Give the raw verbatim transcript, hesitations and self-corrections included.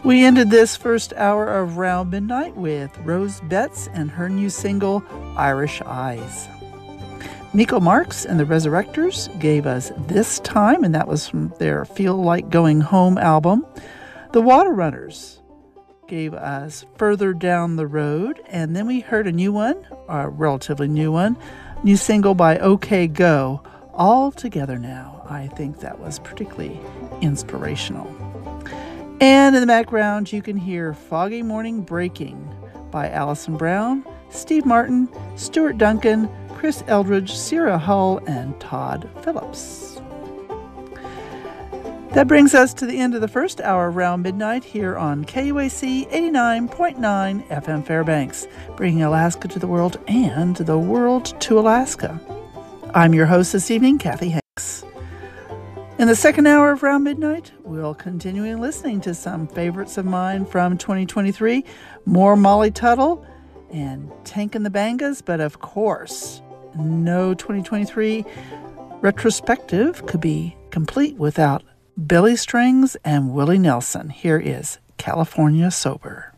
We ended this first hour of Round Midnight with Rose Betts and her new single, Irish Eyes. Miko Marks and the Resurrectors gave us This Time, and that was from their Feel Like Going Home album. The Waterrunners gave us Further Down the Road, and then we heard a new one, a relatively new one, new single by OK Go, All Together Now. I think that was particularly inspirational. And in the background, you can hear Foggy Morning Breaking by Alison Brown, Steve Martin, Stuart Duncan, Chris Eldridge, Sierra Hull, and Todd Phillips. That brings us to the end of the first hour around midnight here on K U A C eighty-nine point nine F M Fairbanks, bringing Alaska to the world and the world to Alaska. I'm your host this evening, Kathy Hanks. In the second hour of Round Midnight, we'll continue listening to some favorites of mine from twenty twenty-three, more Molly Tuttle and Tank and the Bangas, but of course, no twenty twenty-three retrospective could be complete without Billy Strings and Willie Nelson. Here is California Sober.